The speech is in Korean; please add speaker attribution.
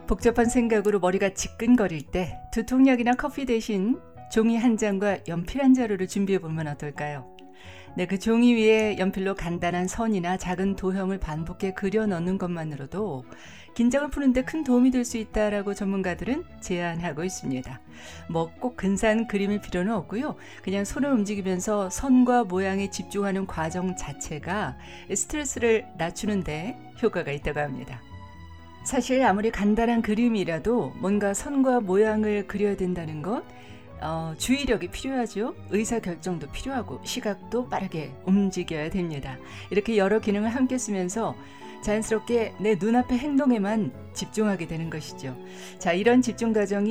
Speaker 1: 복잡한 생각으로 머리가 지끈거릴 때 두통약이나 커피 대신 종이 한 장과 연필 한 자루를 준비해 보면 어떨까요? 네, 그 종이 위에 연필로 간단한 선이나 작은 도형을 반복해 그려 넣는 것만으로도 긴장을 푸는데 큰 도움이 될 수 있다라고 전문가들은 제안하고 있습니다. 뭐 꼭 근사한 그림일 필요는 없고요. 그냥 손을 움직이면서 선과 모양에 집중하는 과정 자체가 스트레스를 낮추는데 효과가 있다고 합니다. 사실 아무리 간단한 그림이라도 뭔가 선과 모양을 그려야 된다는 것, 주의력이 필요하죠. 의사결정도 필요하고 시각도 빠르게 움직여야 됩니다. 이렇게 여러 기능을 함께 쓰면서 자연스럽게 내 눈앞의 행동에만 집중하게 되는 것이죠. 자, 이런 집중 과정이